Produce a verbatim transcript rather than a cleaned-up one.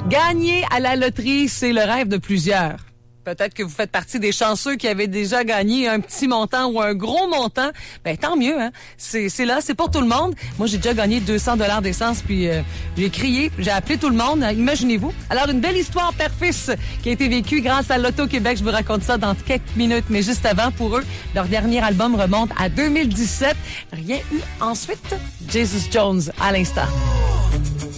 Gagner à la loterie, c'est le rêve de plusieurs. Peut-être que vous faites partie des chanceux qui avaient déjà gagné un petit montant ou un gros montant. Ben tant mieux, hein. C'est, c'est là, c'est pour tout le monde. Moi, j'ai déjà gagné deux cents dollars d'essence, puis euh, j'ai crié, j'ai appelé tout le monde. Imaginez-vous. Alors, une belle histoire père-fils qui a été vécue grâce à Loto-Québec. Je vous raconte ça dans quelques minutes. Mais juste avant, pour eux, leur dernier album remonte à deux mille dix-sept. Rien eu ensuite. Jesus Jones à l'instant.